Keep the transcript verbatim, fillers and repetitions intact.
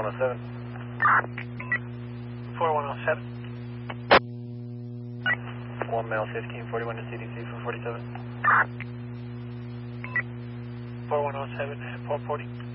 one oh seven. four one oh seven. One male fifteen forty-one to C D C for forty-seven. four one oh seven, four forty.